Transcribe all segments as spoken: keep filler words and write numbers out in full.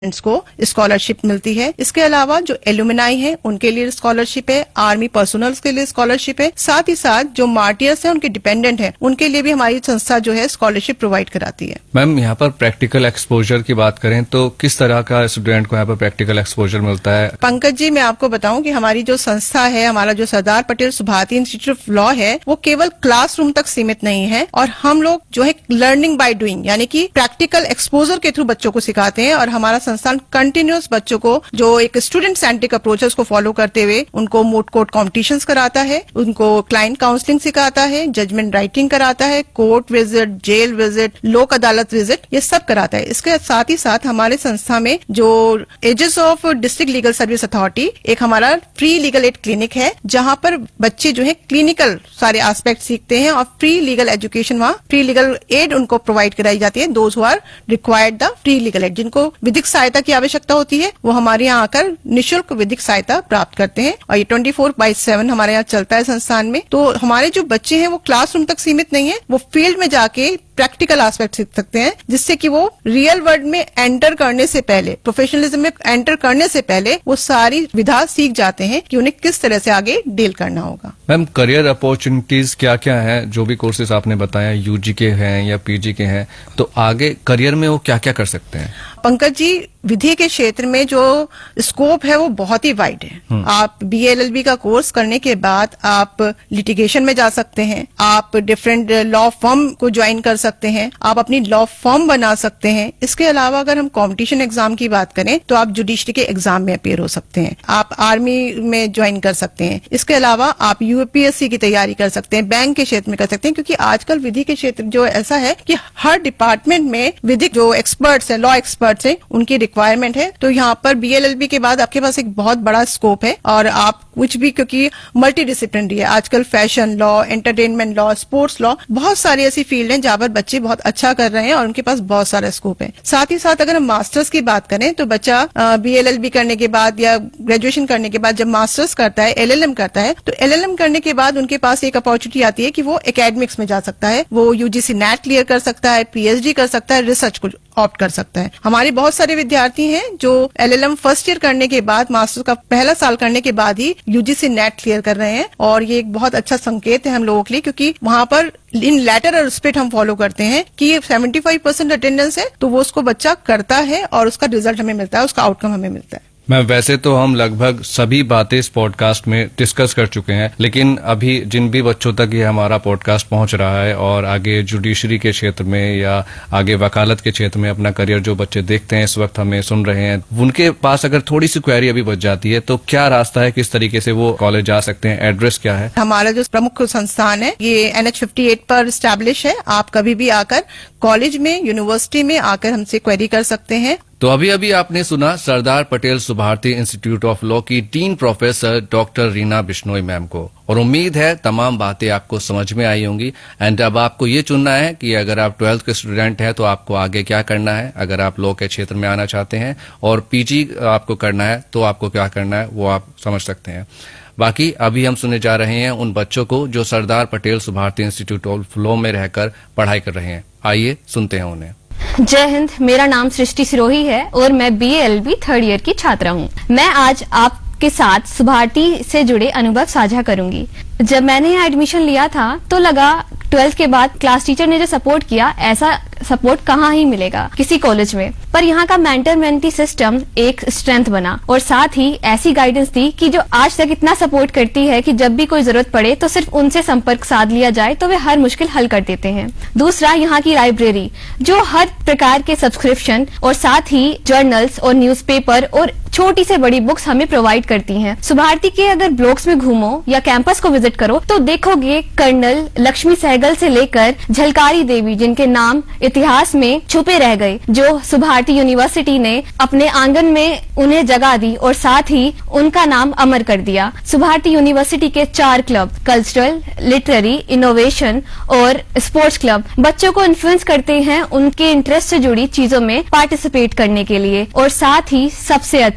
को स्कॉलरशिप मिलती है। इसके अलावा जो एलुमनाई है उनके लिए स्कॉलरशिप है, आर्मी पर्सनल्स के लिए स्कॉलरशिप है, साथ ही साथ जो मार्टियर्स हैं उनके डिपेंडेंट हैं उनके लिए भी हमारी संस्था जो है स्कॉलरशिप प्रोवाइड कराती है। मैम, यहाँ पर प्रैक्टिकल एक्सपोजर की बात करें तो किस तरह का स्टूडेंट को यहाँ पर प्रैक्टिकल एक्सपोजर मिलता है? पंकज जी, मैं आपको बताऊं कि हमारी जो संस्था है, हमारा जो Sardar Patel Subharti institute of law है, वो केवल क्लासरूम तक सीमित नहीं है और हम लोग जो है लर्निंग बाय डूइंग यानी कि प्रैक्टिकल एक्सपोजर के थ्रू बच्चों को सिखाते हैं। और हमारा संस्थान कंटिन्यूअस बच्चों को जो एक स्टूडेंट सेंट्रिक अप्रोच है उसको फॉलो करते हुए उनको मोट कोर्ट कॉम्पिटिशन्स कराता है, उनको क्लाइंट काउंसलिंग सिखाता है, जजमेंट राइटिंग कराता है, कोर्ट विजिट, जेल विजिट, लोक अदालत विजिट, ये सब कराता है। इसके साथ ही साथ हमारे संस्था में जो edges of district legal service authority एक हमारा फ्री लीगल एड क्लिनिक है जहां पर बच्चे जो है क्लिनिकल सारे एस्पेक्ट सीखते हैं और फ्री लीगल एजुकेशन, वहां फ्री लीगल एड उनको प्रोवाइड कराई जाती है। Those who are required the free legal aid, जिनको विधिक सहायता की आवश्यकता होती है वो हमारे यहाँ आकर निःशुल्क विधिक सहायता प्राप्त करते हैं और ये ट्वेंटी फोर बाई सेवन हमारे यहाँ चलता है संस्थान में। तो हमारे जो बच्चे हैं वो क्लासरूम तक सीमित नहीं है, वो फील्ड में जाके प्रैक्टिकल एस्पेक्ट सीख सकते हैं जिससे कि वो रियल वर्ल्ड में एंटर करने से पहले, प्रोफेशनलिज्म में एंटर करने से पहले वो सारी विधा सीख जाते हैं कि उन्हें किस तरह से आगे डील करना होगा। मैम, करियर अपॉर्चुनिटीज क्या क्या हैं? जो भी कोर्सेज आपने बताया यूजी के हैं या पीजी के हैं, तो आगे करियर में वो क्या क्या कर सकते हैं? पंकज जी, विधि के क्षेत्र में जो स्कोप है वो बहुत ही वाइड है। आप बी एल एल बी का कोर्स करने के बाद आप लिटिगेशन में जा सकते हैं, आप डिफरेंट लॉ फर्म को ज्वाइन कर सकते हैं, आप अपनी लॉ फर्म बना सकते हैं। इसके अलावा अगर हम कंपटीशन एग्जाम की बात करें तो आप जुडिशरी के एग्जाम में अपीयर हो सकते हैं, आप आर्मी में ज्वाइन कर सकते हैं। इसके अलावा आप यू पी एस सी की तैयारी कर सकते हैं, बैंक के क्षेत्र में कर सकते हैं, क्योंकि आजकल विधि के क्षेत्र जो ऐसा है कि हर डिपार्टमेंट में विधिक जो एक्सपर्ट्स है, लॉ एक्सपर्ट्स है, उनकी रिक्वायरमेंट है। तो यहाँ पर बी एल एल बी के बाद आपके पास एक बहुत बड़ा स्कोप है और आप कुछ भी, क्योंकि मल्टी डिसिप्लिनरी है आजकल, fashion law, entertainment law, sports law, बहुत सारी ऐसी फील्ड हैं जहां पर बच्चे बहुत अच्छा कर रहे हैं और उनके पास बहुत सारा स्कोप है। साथ ही साथ अगर हम मास्टर्स की बात करें तो बच्चा बी एल एल बी करने के बाद या ग्रेजुएशन करने के बाद जब मास्टर्स करता है, एल एल एम करता है, तो एल एल एम करने के बाद उनके पास एक अपॉर्चुनिटी आती है कि वो एकेडमिक्स में जा सकता है, वो you ji C net clear कर सकता है, पी एच डी कर सकता है, रिसर्च को ऑप्ट कर सकता है। हमारे बहुत सारे विद्यार्थी हैं जो L L M first year करने के बाद, मास्टर्स का पहला साल करने के बाद ही you ji C net clear कर रहे हैं और ये एक बहुत अच्छा संकेत है हम लोगों के लिए, क्योंकि वहां पर इन लेटर और स्पिरिट हम फॉलो करते हैं कि पचहत्तर परसेंट अटेंडेंस है तो वो उसको बच्चा करता है और उसका रिजल्ट हमें मिलता है, उसका आउटकम हमें मिलता है। मैम, वैसे तो हम लगभग सभी बातें इस पॉडकास्ट में डिस्कस कर चुके हैं, लेकिन अभी जिन भी बच्चों तक ये हमारा पॉडकास्ट पहुंच रहा है और आगे जुडिशरी के क्षेत्र में या आगे वकालत के क्षेत्र में अपना करियर जो बच्चे देखते हैं, इस वक्त हमें सुन रहे हैं, उनके पास अगर थोड़ी सी क्वेरी अभी बच जाती है तो क्या रास्ता है, किस तरीके से वो कॉलेज जा सकते हैं? एड्रेस क्या है? हमारा जो प्रमुख संस्थान है ये एन एच फिफ्टी एट पर स्टैब्लिश है। आप कभी भी आकर कॉलेज में, यूनिवर्सिटी में आकर हमसे क्वेरी कर सकते हैं। तो अभी अभी आपने सुना Sardar Patel Subharti institute of law की dean professor doctor Reena Bishnoi ma'am को, और उम्मीद है तमाम बातें आपको समझ में आई होंगी। एंड अब आपको ये चुनना है कि अगर आप ट्वेल्थ के स्टूडेंट हैं तो आपको आगे क्या करना है, अगर आप लॉ के क्षेत्र में आना चाहते हैं और पीजी आपको करना है तो आपको क्या करना है वो आप समझ सकते हैं। बाकी अभी हम सुनने जा रहे हैं उन बच्चों को जो Sardar Patel Subharti institute of law में रहकर पढ़ाई कर रहे हैं। आइए सुनते हैं उन्हें। जय हिंद, मेरा नाम सृष्टि सिरोही है और मैं B L L B third year की छात्रा हूँ। मैं आज आपके साथ सुभारती से जुड़े अनुभव साझा करूंगी। जब मैंने यहाँ एडमिशन लिया था तो लगा ट्वेल्थ के बाद क्लास टीचर ने जो सपोर्ट किया, ऐसा सपोर्ट कहाँ ही मिलेगा किसी कॉलेज में। पर यहाँ का मेंटर मेंटी सिस्टम एक स्ट्रेंथ बना और साथ ही ऐसी गाइडेंस दी कि जो आज तक इतना सपोर्ट करती है कि जब भी कोई जरूरत पड़े तो सिर्फ उनसे संपर्क साध लिया जाए तो वे हर मुश्किल हल कर देते हैं। दूसरा, यहाँ की लाइब्रेरी जो हर प्रकार के सब्सक्रिप्शन और साथ ही जर्नल्स और न्यूज़पेपर और छोटी से बड़ी बुक्स हमें प्रोवाइड करती हैं। सुभारती के अगर ब्लॉक्स में घूमो या कैंपस को विजिट करो तो देखोगे कर्नल लक्ष्मी सहगल से लेकर झलकारी देवी, जिनके नाम इतिहास में छुपे रह गए, जो सुभारती यूनिवर्सिटी ने अपने आंगन में उन्हें जगह दी और साथ ही उनका नाम अमर कर दिया। सुभारती यूनिवर्सिटी के चार क्लब, कल्चरल, लिटरेरी, इनोवेशन और स्पोर्ट्स क्लब, बच्चों को इन्फ्लुएंस करते हैं उनके इंटरेस्ट से जुड़ी चीजों में पार्टिसिपेट करने के लिए। और साथ ही सबसे अच्छा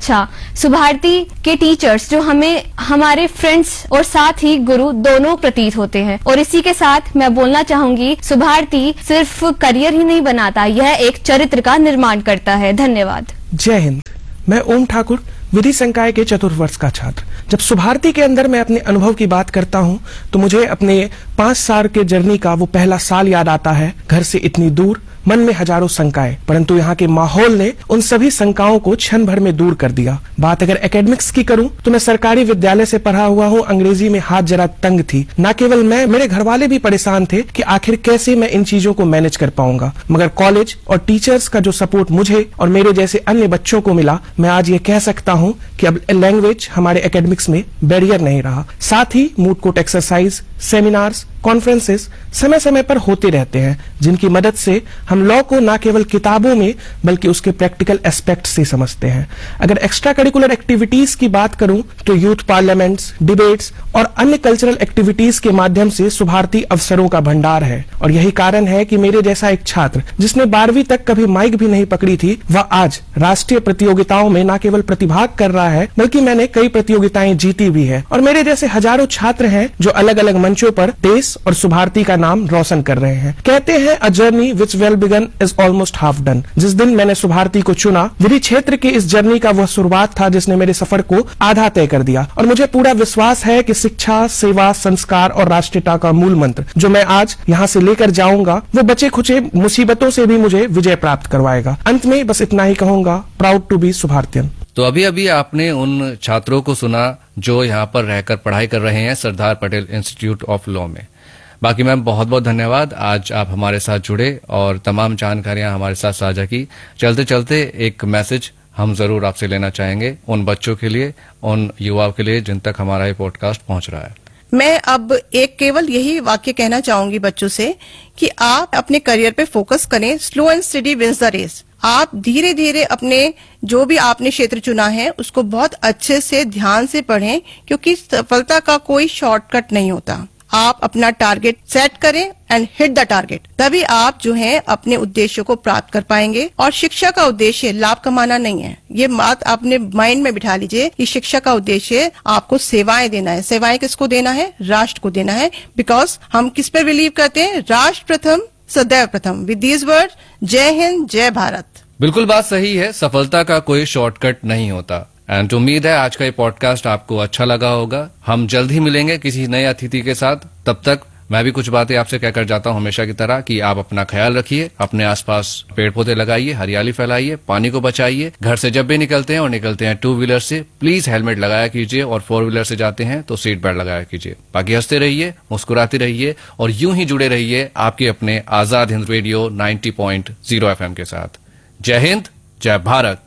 अच्छा सुभारती के टीचर्स जो हमें हमारे फ्रेंड्स और साथ ही गुरु दोनों प्रतीत होते हैं। और इसी के साथ मैं बोलना चाहूंगी, सुभारती सिर्फ करियर ही नहीं बनाता, यह एक चरित्र का निर्माण करता है। धन्यवाद। जय हिंद। मैं ओम ठाकुर, विधि संकाय के चतुर्थ वर्ष का छात्र। जब सुभारती के अंदर मैं अपने अनुभव की बात करता हूँ तो मुझे अपने पांच साल के जर्नी का वो पहला साल याद आता है। घर से इतनी दूर, मन में हजारों शंकाएं, परंतु यहाँ के माहौल ने उन सभी शंकाओं को क्षण भर में दूर कर दिया। बात अगर एकेडमिक्स की करूं तो मैं सरकारी विद्यालय से पढ़ा हुआ हूँ। अंग्रेजी में हाथ जरा तंग थी। न केवल मैं, मेरे घर वाले भी परेशान थे कि आखिर कैसे मैं इन चीजों को मैनेज कर पाऊंगा। मगर कॉलेज और टीचर्स का जो सपोर्ट मुझे और मेरे जैसे अन्य बच्चों को मिला, मैं आज ये कह सकता हूँ कि अब लैंग्वेज हमारे एकेडमिक्स में बैरियर नहीं रहा। साथ ही moot court exercise, seminars, conferences समय समय पर होते रहते हैं, जिनकी मदद से हम लॉ को न केवल किताबों में बल्कि उसके प्रैक्टिकल एस्पेक्ट से समझते हैं। अगर एक्स्ट्रा करिकुलर एक्टिविटीज की बात करूं तो यूथ पार्लियामेंट्स, डिबेट्स और अन्य कल्चरल एक्टिविटीज के माध्यम से सुभारती अवसरों का भंडार है। और यही कारण है कि मेरे जैसा एक छात्र जिसने बारहवीं तक कभी माइक भी नहीं पकड़ी थी, वह आज राष्ट्रीय प्रतियोगिताओं में न केवल प्रतिभाग कर रहा है बल्कि मैंने कई प्रतियोगिताएं जीती भी है। और मेरे जैसे हजारों छात्र हैं जो अलग अलग मंचों पर देश और सुभारती का नाम रोशन कर रहे हैं। कहते हैं a journey which well begun is almost half done. जिस दिन मैंने सुभारती को चुना, विधि क्षेत्र की इस जर्नी का वह शुरुआत था जिसने मेरे सफर को आधा तय कर दिया। और मुझे पूरा विश्वास है कि शिक्षा, सेवा, संस्कार और राष्ट्रीयता का मूल मंत्र जो मैं आज यहाँ से लेकर जाऊंगा, वो बचे खुचे मुसीबतों से भी मुझे विजय प्राप्त करवाएगा। अंत में बस इतना ही कहूंगा, प्राउड टू बी सुभारतियन। तो अभी अभी आपने उन छात्रों को सुना जो यहाँ पर रहकर पढ़ाई कर रहे हैं Sardar Patel institute of law में। बाकी मैम बहुत बहुत धन्यवाद, आज आप हमारे साथ जुड़े और तमाम जानकारियां हमारे साथ साझा की। चलते चलते एक मैसेज हम जरूर आपसे लेना चाहेंगे उन बच्चों के लिए, उन युवाओं के लिए जिन तक हमारा ये पॉडकास्ट पहुंच रहा है। मैं अब एक केवल यही वाक्य कहना चाहूंगी बच्चों से कि आप अपने करियर पे फोकस करें। Slow and study wins the race. आप धीरे धीरे अपने जो भी आपने क्षेत्र चुना है उसको बहुत अच्छे से ध्यान से पढ़ें, क्योंकि सफलता का कोई शॉर्टकट नहीं होता। आप अपना टारगेट सेट करें एंड हिट द टारगेट, तभी आप जो है अपने उद्देश्य को प्राप्त कर पाएंगे। और शिक्षा का उद्देश्य लाभ कमाना नहीं है, ये बात आपने माइंड में बिठा लीजिए कि शिक्षा का उद्देश्य आपको सेवाएं देना है। सेवाएं किसको देना है? राष्ट्र को देना है। बिकॉज हम किस पर बिलीव करते हैं? राष्ट्र प्रथम सदैव प्रथम। विद दीज वर्ड, जय हिंद, जय भारत। बिल्कुल बात सही है, सफलता का कोई शॉर्टकट नहीं होता। एंड उम्मीद है आज का ये पॉडकास्ट आपको अच्छा लगा होगा। हम जल्द ही मिलेंगे किसी नए अतिथि के साथ। तब तक मैं भी कुछ बातें आपसे कहकर जाता हूं हमेशा की तरह कि आप अपना ख्याल रखिए, अपने आसपास पेड़ पौधे लगाइए, हरियाली फैलाइए, पानी को बचाइए। घर से जब भी निकलते हैं और निकलते हैं टू व्हीलर से, प्लीज हेलमेट लगाया कीजिए, और फोर व्हीलर से जाते हैं तो सीट बेल्ट लगाया कीजिए। बाकी हंसते रहिए, मुस्कुराते रहिए और यूं ही जुड़े रहिए आपके अपने Azad Hind radio ninety point zero F M के साथ। जय हिंद, जय भारत।